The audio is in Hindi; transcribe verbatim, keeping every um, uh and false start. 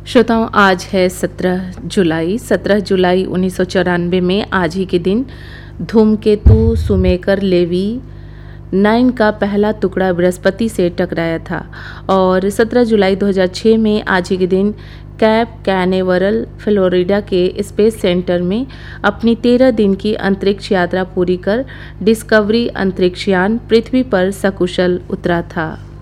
श्रोताओं, आज है सत्रह जुलाई। सत्रह जुलाई उन्नीस सौ चौरानवे में आज ही के दिन धूमकेतु सुमेकर लेवी नाइन का पहला टुकड़ा बृहस्पति से टकराया था और सत्रह जुलाई दो हज़ार छह में आज ही के दिन कैप कैनेवरल फ्लोरिडा के स्पेस सेंटर में अपनी तेरह दिन की अंतरिक्ष यात्रा पूरी कर डिस्कवरी अंतरिक्ष यान पृथ्वी पर सकुशल उतरा था।